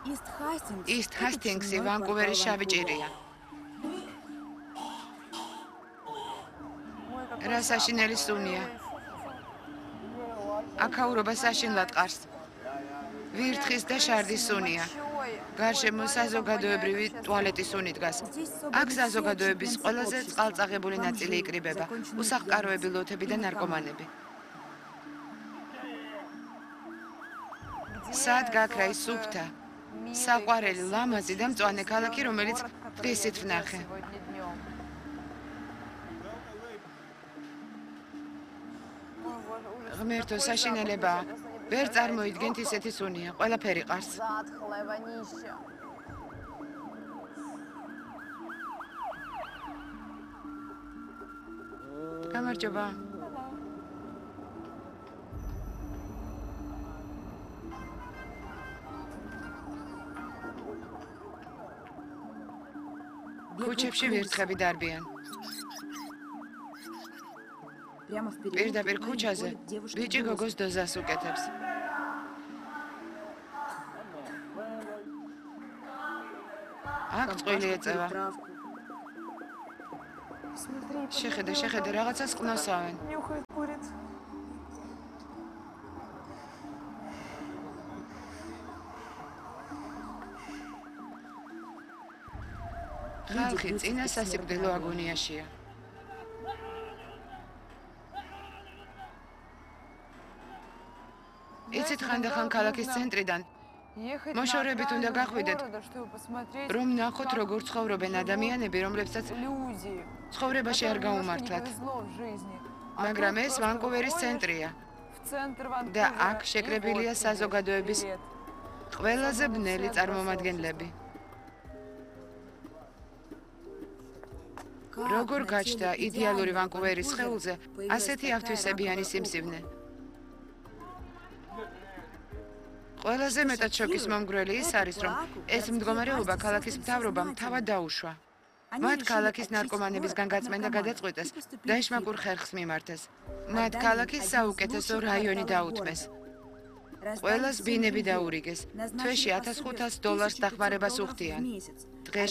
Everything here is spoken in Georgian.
East Hastings-ი ვანკუვერის შავი ჭირია. რა საშინელი სუნია. აქაურობა საშინლად ყარს. ვირთხის და შარდის სუნია. გარშემო საზოგადოებრივი ტუალეტის სუნი დგას. აქ საზოგადოების ყველაზე წყალწაღებული ნაწილი იკრიბება. უსახლკაროები, ლოთები და ნარკომანები. სად გაქრა ის სუფთა, საყვარელი, ლამაზი და მწვანე ქალაქი, რომელიც დღისით ვნახე. ღმერთო, საშინელებაა. ვერ წარმოიდგენთ ისეთი სუნია, ყველაფერი ყარს. გამარჯობა. ქუჩებში ვირთხები დარბიან. პირდაპირ ქუჩაზე ბიჭი გოგოს დოზას უკეთებს. აქ წყვილი ეწევა. შეხედე, რაღაცას ყნოსავენ. ხალხი წინა სასიკვდილო აგონიაშია. იცით ხანდახან ქალაქის ცენტრიდან მოშორებით უნდა გახვიდეთ, რომ ნახოთ როგორ ცხოვრობენ ადამიანები, რომლებსაც ცხოვრებაში არ გაუმართლათ. მაგრამ ეს ვანკუვერის ცენტრია და აქ შეკრებილია საზოგადოების ყველაზე ბნელი წარმომადგენლები. როგორ გაჩნდა იდეალური ვანკუვერის სხეულზე ასეთი ათვისებიანი სიმსივნე? ყველაზე მეტად შოკის მომგვრელი ის არის, რომ ეს მდგომარეობა ქალაქის მთავრობამ თავად დაუშვა. მათ ქალაქის ნარკომანებისგან გაწმენდა გადაწყვიტეს და ეშმაკურ ხერხს მიმართეს. მათ ქალაქის საუკეთესო რაიონი დაუთმეს. ყველას ბინები დაურიგეს. თვეში $1,500 დახმარებას უხდიან.